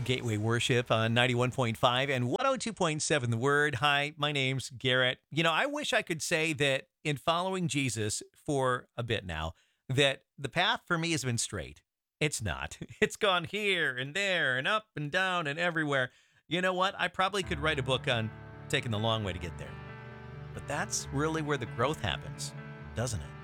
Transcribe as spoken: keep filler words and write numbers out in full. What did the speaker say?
Gateway Worship on ninety-one point five and one oh two point seven The Word. Hi, my name's Garrett. You know, I wish I could say that in following Jesus for a bit now, that the path for me has been straight. It's not. It's gone here and there and up and down and everywhere. You know what? I probably could write a book on taking the long way to get there. But that's really where the growth happens, doesn't it?